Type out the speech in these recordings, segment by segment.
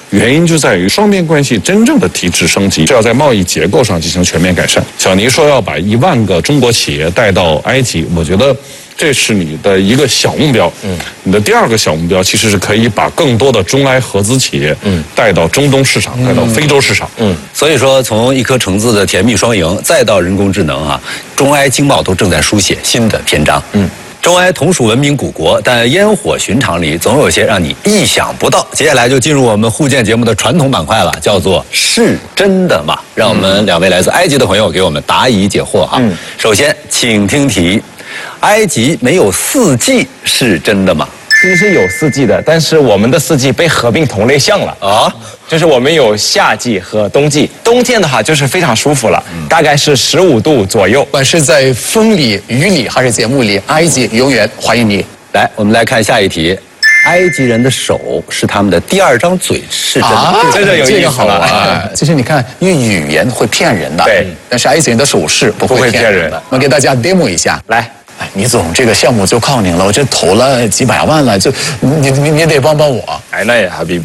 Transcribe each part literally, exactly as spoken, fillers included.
原因就在于双边关系真正的提质升级是要在贸易结构上进行全面改善。小尼说要把一万个中国企业带到埃及，我觉得这是你的一个小目标。嗯，你的第二个小目标其实是可以把更多的中埃合资企业嗯带到中东市场，带到非洲市场。 嗯，所以说从一颗橙子的甜蜜双赢，再到人工智能啊，中埃经贸都正在书写新的篇章。嗯。中埃同属文明古国，但烟火寻常里总有些让你意想不到。接下来就进入我们互鉴节目的传统板块了，叫做是真的吗？让我们两位来自埃及的朋友给我们答疑解惑哈。嗯，首先请听题：埃及没有四季是真的吗？ 其实是有四季的，但是我们的四季被合并同类项了啊，就是我们有夏季和冬季。冬天的话就是非常舒服了，嗯、大概是十五度左右。 不管是在风里、雨里还是节目里，埃及永远欢迎你。 来，我们来看下一题。埃及人的手是他们的第二张嘴，是真的？ 啊、 这个有意思了。 啊、其实你看，因为语言会骗人的， 对， 但是埃及人的手势不会骗人的。我给大家 demo 一下，来。哎，倪总，这个项目就靠您了，我这投了几百万了，就你你你得帮帮我。 哎，那也还比，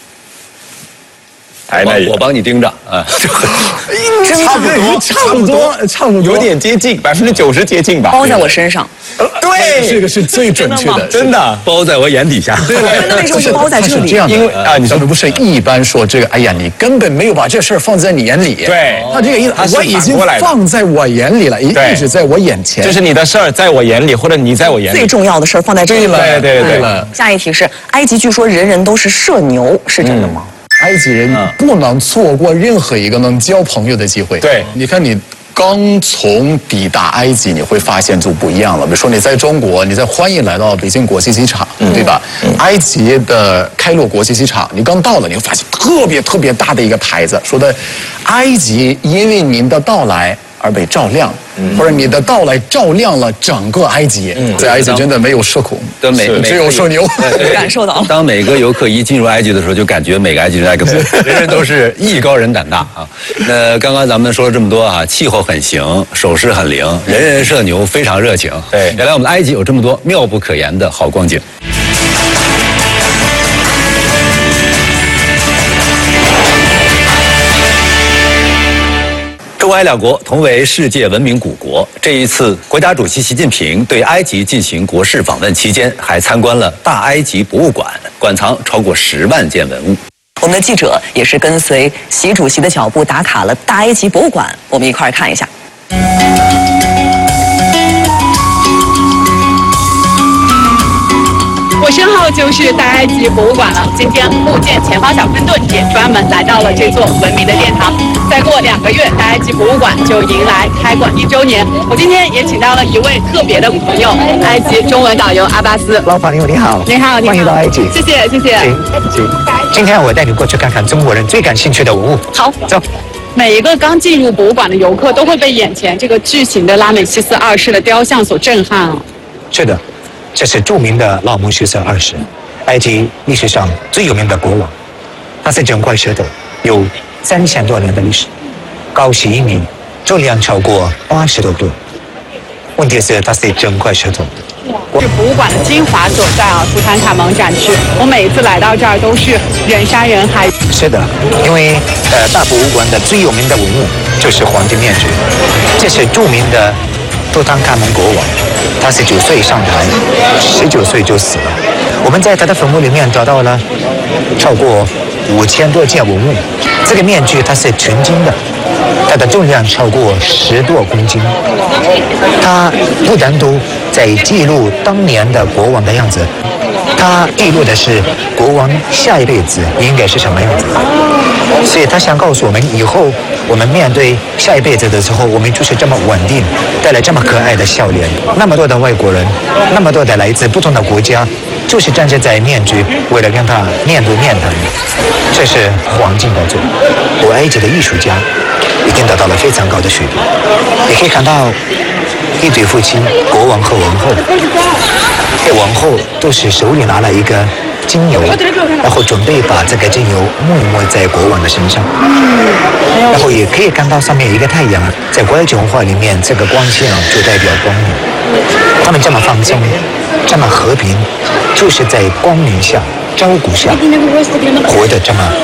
哎，那也我帮你盯着啊， 差不多，差不多，差不多，有点接近，百分之九十接近吧。 包在我身上。 对，这个是最准确的， 真的包在我眼底下。 对， 那为什么是包在这里？ 这样的， 因为啊，你说不是一般说这个，哎呀，你根本没有把这事儿放在你眼里。 对， 他这个意思，我已经放在我眼里了，一直在我眼前。 就是你的事儿在我眼里，或者你在我眼里。 最重要的事儿放在这里了。 对对对对。 下一题是：埃及据说人人都是社牛，是真的吗？ 埃及人不能错过任何一个能交朋友的机会。 对， 你看你。刚从抵达埃及，你会发现就不一样了。比如说你在中国，你在欢迎来到北京国际机场，嗯、对吧？嗯、埃及的开罗国际机场，你刚到了，你会发现特别特别大的一个牌子，说的埃及因为您的到来而被照亮，嗯、或者你的到来照亮了整个埃及。嗯、在埃及真的没有社恐， 对，每只有社牛。 感受到。 当每个游客一进入埃及的时候，就感觉每个埃及人那个人人都是艺高人胆大啊。那刚刚咱们说了这么多啊，气候很行，手势很灵，人人社牛，非常热情。 对， 原来我们埃及有这么多妙不可言的好光景。中埃两国同为世界文明古国，这一次国家主席习近平对埃及进行国事访问期间，还参观了大埃及博物馆，馆藏超过十万件文物。 我们的记者也是跟随习主席的脚步打卡了大埃及博物馆，我们一块儿看一下。 我身后就是大埃及博物馆了。今天互鉴前方小分队也专门来到了这座文明的殿堂。再过两个月，大埃及博物馆就迎来开馆一周年。我今天也请到了一位特别的朋友，埃及中文导游阿巴斯。 老朋友你好， 你好，你好， 欢迎到埃及。 谢谢，谢谢。 行行，今天我带你过去看看中国人最感兴趣的文物。 好， 走。 每一个刚进入博物馆的游客都会被眼前这个巨型的拉美西斯二世的雕像所震撼哦。 是的。这是著名的拉姆西斯二世，埃及历史上最有名的国王。他是整块石头，有三千多年的历史，高十一米，重量超过八十多吨。问题是，它是整块石头。 是博物馆的精华所在啊，图坦卡蒙展区。我每一次来到这儿都是人山人海。 是的，因为呃，大博物馆的最有名的文物就是黄金面具，这是著名的图坦卡蒙国王。他十九岁上台，十九岁就死了。我们在他的坟墓里面找到了超过五千多件文物。这个面具它是纯金的，它的重量超过十多公斤。它不单独在记录当年的国王的样子，它记录的是国王下一辈子应该是什么样子。所以他想告诉我们，以后我们面对下一辈子的时候，我们就是这么稳定，带来这么可爱的笑脸。那么多的外国人，那么多的来自不同的国家，就是站着在面具，为了跟他面对面谈。这是黄金宝座，古埃及的艺术家已经得到了非常高的水平。你可以看到一对夫妻，国王和王后，王后都是手里拿了一个精油，然后准备把这个精油抹一抹在国王的身上，然后也可以看到上面一个太阳，在古埃及文化里面，这个光线就代表光明。他们这么放松，这么和平，就是在光明下、照顾下，活得这么